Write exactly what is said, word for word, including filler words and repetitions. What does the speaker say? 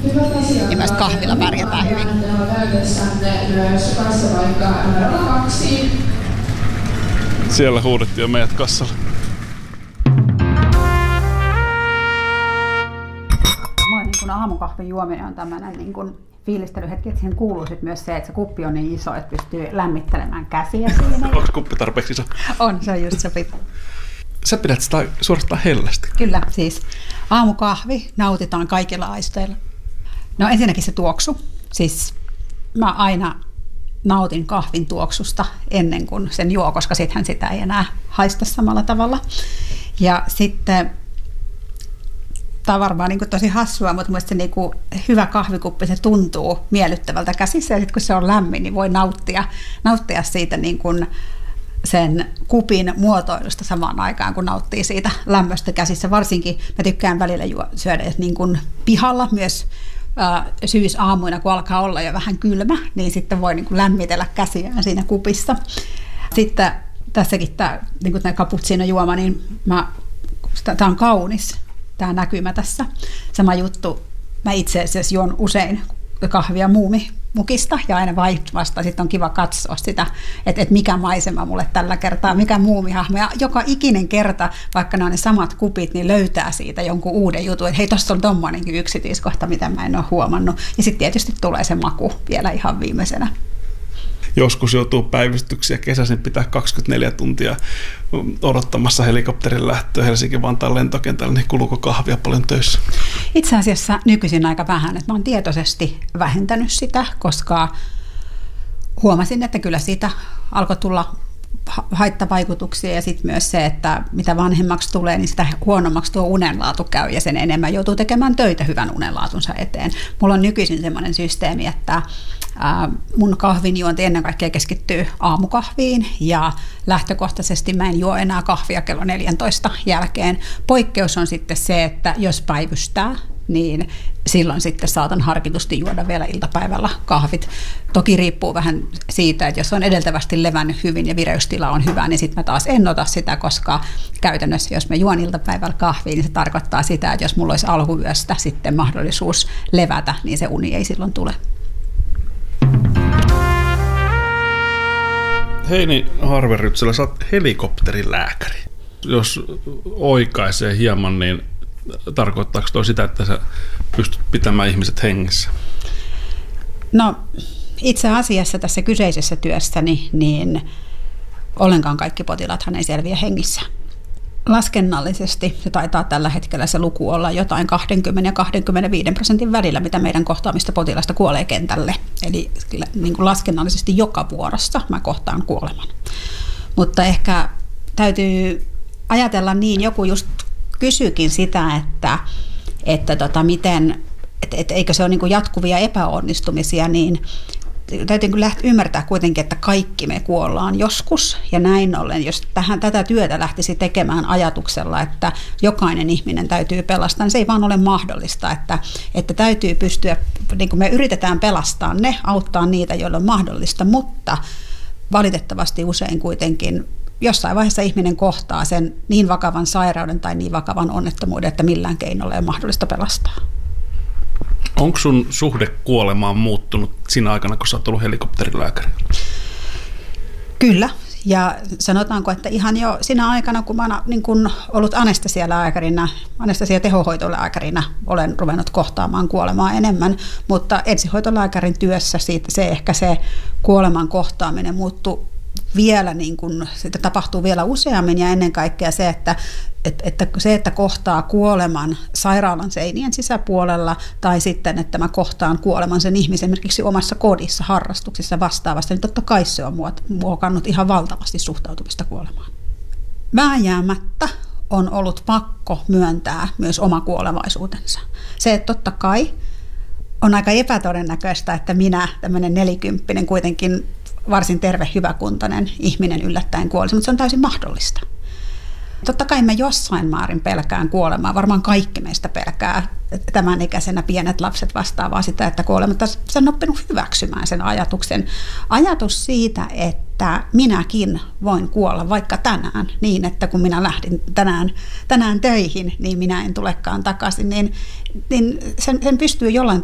niin myös kahvilla pärjätään hyvin. Siellä huudettiin jo meidät kassalle. Mulla niin aamukahvin juominen on tämmöinen niin kuin fiilistelyhetki, että siihen kuuluu sit myös se, että se kuppi on niin iso, että pystyy lämmittelemään käsiä siinä. Onko kuppi tarpeeksi iso? On, se on just sopiva. Sä pidät sitä suorastaan hellästi. Kyllä, siis aamukahvi nautitaan kaikilla aisteilla. No ensinnäkin se tuoksu. Siis mä aina nautin kahvin tuoksusta ennen kuin sen juo, koska sittenhän sitä ei enää haista samalla tavalla. Ja sitten, tämä on varmaan niin kuin tosi hassua, mutta mielestäni se niin kuin hyvä kahvikuppi, se tuntuu miellyttävältä käsissä. Ja sitten kun se on lämmin, niin voi nauttia, nauttia siitä niin kuin sen kupin muotoilusta samaan aikaan, kun nauttii siitä lämmöstä käsissä. Varsinkin mä tykkään välillä juo, syödä niin kuin pihalla myös äh, syysaamuina, kun alkaa olla jo vähän kylmä, niin sitten voi niin kuin lämmitellä käsiään siinä kupissa. Sitten tässäkin tämä niin tämä cappuccino-juoma, niin tämä on kaunis, tämä näkymä tässä. Sama juttu, mä itse asiassa juon usein kahvia muumimukista ja aina vaihtuvasta. Sitten on kiva katsoa sitä, että, että mikä maisema mulle tällä kertaa, mikä muumihahmo. Ja joka ikinen kerta, vaikka nämä on ne samat kupit, niin löytää siitä jonkun uuden jutun, että hei, tuossa on tommoinenkin yksityiskohta, mitä mä en ole huomannut. Ja sitten tietysti tulee se maku vielä ihan viimeisenä. Joskus joutuu päivystyksiä kesäisin pitää kaksikymmentäneljä tuntia odottamassa helikopterin lähtöä Helsinki-Vantaan lentokentällä, niin kuluuko kahvia paljon töissä? Itse asiassa nykyisin aika vähän, että mä oon tietoisesti vähentänyt sitä, koska huomasin, että kyllä siitä alkoi tulla haittavaikutuksia ja sitten myös se, että mitä vanhemmaksi tulee, niin sitä huonommaksi tuo unenlaatu käy ja sen enemmän joutuu tekemään töitä hyvän unenlaatunsa eteen. Mulla on nykyisin semmoinen systeemi, että mun kahvinjuonti ennen kaikkea keskittyy aamukahviin ja lähtökohtaisesti mä en juo enää kahvia kello neljäntoista jälkeen. Poikkeus on sitten se, että jos päivystää, niin silloin sitten saatan harkitusti juoda vielä iltapäivällä kahvit. Toki riippuu vähän siitä, että jos on edeltävästi levännyt hyvin ja vireystila on hyvä, niin sitten mä taas en ota sitä, koska käytännössä jos mä juon iltapäivällä kahvia, niin se tarkoittaa sitä, että jos mulla olisi alkuyöstä sitten mahdollisuus levätä, niin se uni ei silloin tule. Heini Harverytsälä, sä oot helikopterilääkäri. Jos oikaisee hieman, niin tarkoittaako toi sitä, että sä pystyt pitämään ihmiset hengissä? No itse asiassa tässä kyseisessä työssäni niin ollenkaan kaikki potilaathan ei selviä hengissä. Laskennallisesti se taitaa tällä hetkellä se luku olla jotain kaksikymmentä ja kaksikymmentäviisi prosentin välillä, mitä meidän kohtaamista potilasta kuolee kentälle. Eli niin kuin laskennallisesti joka vuorossa mä kohtaan kuoleman. Mutta ehkä täytyy ajatella niin, joku just kysyykin sitä, että, että tota, miten, et, et, eikö se ole niin kuin jatkuvia epäonnistumisia, niin täytyy kyllä ymmärtää kuitenkin, että kaikki me kuollaan joskus, ja näin ollen, jos tähän, tätä työtä lähtisi tekemään ajatuksella, että jokainen ihminen täytyy pelastaa, niin se ei vaan ole mahdollista, että, että täytyy pystyä, niin kuin me yritetään pelastaa ne, auttaa niitä, joilla on mahdollista, mutta valitettavasti usein kuitenkin jossain vaiheessa ihminen kohtaa sen niin vakavan sairauden tai niin vakavan onnettomuuden, että millään keinolla ei ole mahdollista pelastaa. Onko sun suhde kuolemaan muuttunut siinä aikana, kun sä oot ollut helikopterilääkäri? Kyllä. Ja sanotaanko, että ihan jo siinä aikana, kun mä oon niin kun ollut anestesialääkärinä, anestesia-tehohoitolääkärinä, olen ruvennut kohtaamaan kuolemaa enemmän, mutta ensihoitolääkärin työssä siitä, se ehkä se kuoleman kohtaaminen muuttui vielä, niin kuin, sitä tapahtuu vielä useammin ja ennen kaikkea se, että, että, että se, että kohtaa kuoleman sairaalan seinien sisäpuolella tai sitten, että mä kohtaan kuoleman sen ihmisen esimerkiksi omassa kodissa, harrastuksissa vastaavasti, niin totta kai se on muokannut ihan valtavasti suhtautumista kuolemaan. Vääjäämättä on ollut pakko myöntää myös oma kuolevaisuutensa. Se, että totta kai on aika epätodennäköistä, että minä, tämmöinen nelikymppinen kuitenkin varsin terve, hyväkuntoinen ihminen yllättäen kuolisi, mutta se on täysin mahdollista. Totta kai mä jossain määrin pelkään kuolemaa, varmaan kaikki meistä pelkää tämän ikäisenä pienet lapset vastaavaa sitä, että kuolema, mutta sä on oppinut hyväksymään sen ajatuksen. Ajatus siitä, että minäkin voin kuolla vaikka tänään, niin että kun minä lähdin tänään, tänään töihin, niin minä en tulekaan takaisin, niin, niin sen, sen pystyy jollain